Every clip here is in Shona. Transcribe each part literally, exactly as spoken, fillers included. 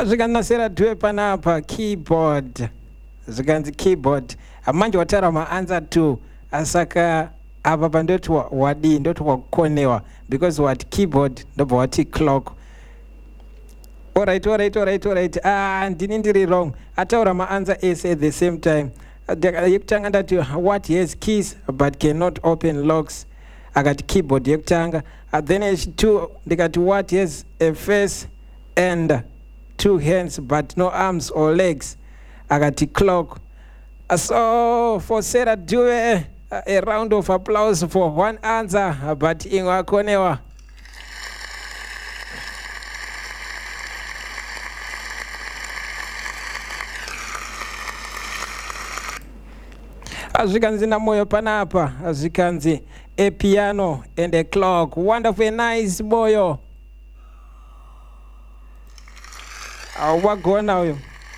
zvikanasira Dube panapa keyboard zvikanzi keyboard manje watara maanswer two asaka apa pandoti wadi ndoti wakukonewa because what keyboard ndobva wati clock. Alright, alright, alright, alright. Ah, ndini ndiri wrong. Ataura maanswer ese at the same time. Yekutanga ndati what has keys but cannot open locks. Akati keyboard yekutanga. Then two ndikati what has a face and two hands but no arms or legs. Akati clock. So for Sarah Dube, a round of applause for one answer, but Ingwa Konewa. Azvikanzi na moyo panapa, azvikanzi a piano and a clock. Wonderful, nice moyo. Uh, what go now?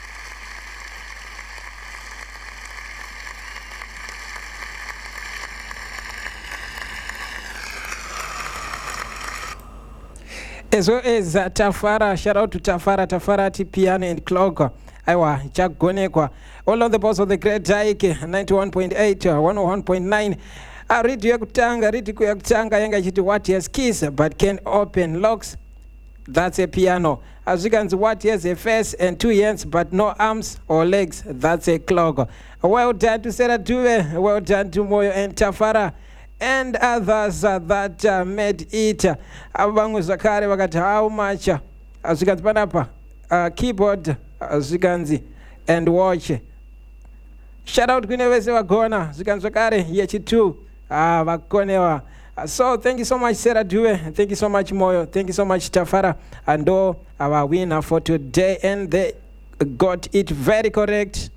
As well as uh, Tafara, shout out to Tafara, Tafara T piano and clock. Aiwa, Jack Gonekwa. All on the boss of the great Daike, ninety-one point eight, one oh one point nine. I read Yakutanga, read Yakutanga, Yanga Chiti, what has keys but can open locks. That's a piano. As you can see, what has a face and two hands but no arms or legs. That's a clock. Well done to Sarah Dube, well done to Moyo and Tafara. And others uh, that uh, made it. Abangu Zakari wakati how much? As you can see, panapa, uh, keyboard, as you can see, and watch. Shout out Kunewese Wagona, as you can see, Yechi too. Ah, Wakonewa. So thank you so much, Sarah Dube. Thank you so much, Moyo. Thank you so much, Tafara. And all our winner for today. And they got it very correct.